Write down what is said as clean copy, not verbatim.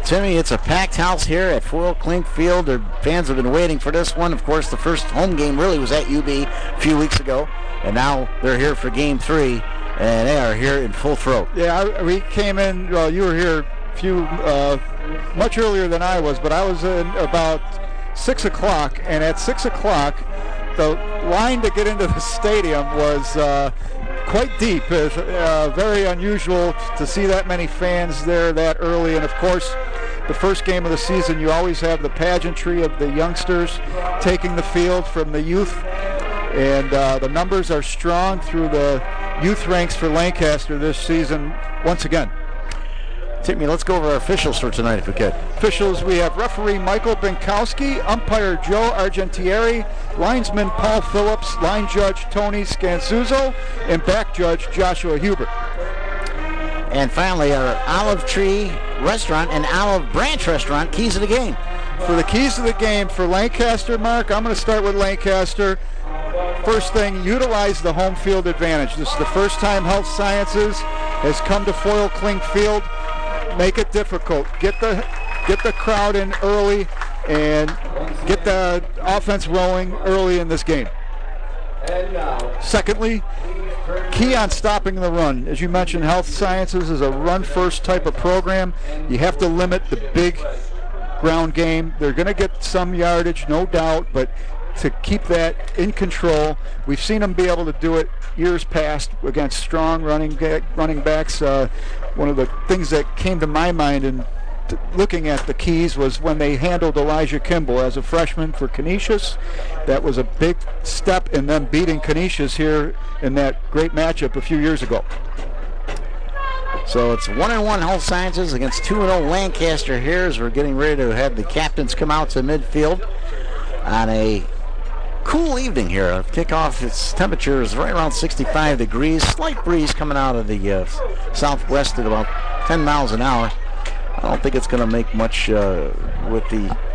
Timmy, it's a packed house here at Foyle Clink Field. Their fans have been waiting for this one. Of course, the first home game really was at UB a few weeks ago, and now they're here for Game 3, and they are here in full throat. Yeah, we came in, well, you were here much earlier than I was, but I was in about 6 o'clock, and at 6 o'clock, the line to get into the stadium was quite deep. It's very unusual to see that many fans there that early, and of course, the first game of the season, you always have the pageantry of the youngsters taking the field from the youth, and the numbers are strong through the youth ranks for Lancaster this season once again. Timmy, let's go over our officials for tonight if we could. Officials, we have referee Michael Binkowski, umpire Joe Argentieri, linesman Paul Phillips, line judge Tony Scanzuzzo, and back judge Joshua Huber. And finally, our Olive Tree Restaurant and Olive Branch Restaurant, keys of the game. For the keys of the game for Lancaster, Mark, I'm going to start with Lancaster. First thing, utilize the home field advantage. This is the first time Health Sciences has come to Foyle Clink Field. Make it difficult. Get the crowd in early and get the offense rolling early in this game. Secondly, key on stopping the run. As you mentioned, Health Sciences is a run-first type of program. You have to limit the big ground game. They're going to get some yardage, no doubt, but to keep that in control, we've seen them be able to do it years past against strong running backs. One of the things that came to my mind in looking at the keys was when they handled Elijah Kimball as a freshman for Canisius. That was a big step in them beating Canisius here in that great matchup a few years ago. So it's 1-1 Health Sciences against 2-0 Lancaster here as we're getting ready to have the captains come out to midfield on a cool evening here. Kickoff, its temperature is right around 65 degrees. Slight breeze coming out of the southwest at about 10 miles an hour. I don't think it's going to make much with the